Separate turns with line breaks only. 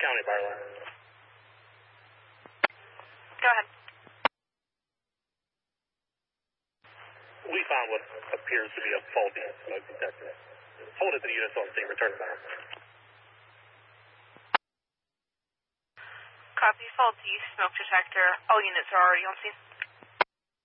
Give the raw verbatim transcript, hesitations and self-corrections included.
County Barlow.
Go ahead.
We found what appears to be a faulty smoke detector. Hold it to the units on scene. Return it back.
Copy, faulty smoke detector. All units are already on scene.